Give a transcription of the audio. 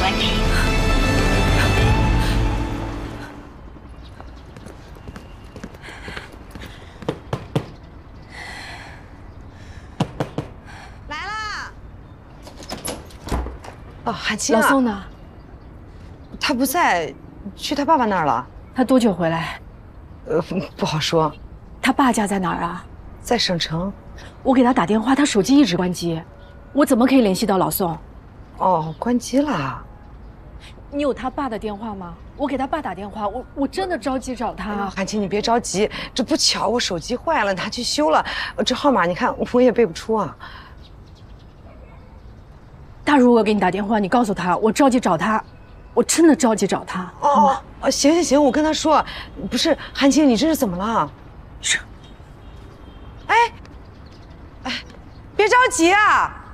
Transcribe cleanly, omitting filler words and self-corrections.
关机。 来啦！哦，韩青啊， 老宋呢？ 他不在，去他爸爸那儿了。 他多久回来？ 不好说。 他爸家在哪儿啊？ 在省城。 我给他打电话，他手机一直关机，我怎么可以联系到老宋？ 哦，关机了。 你有他爸的电话吗？我给他爸打电话，我真的着急找他。 韩青，你别着急，这不巧我手机坏了，拿去修了。这号码你看我也背不出啊。 他如果给你打电话，你告诉他我着急找他，我真的着急找他。 哦，行行行，我跟他说。不是，韩青，你这是怎么了？ 是。 哎，别着急啊。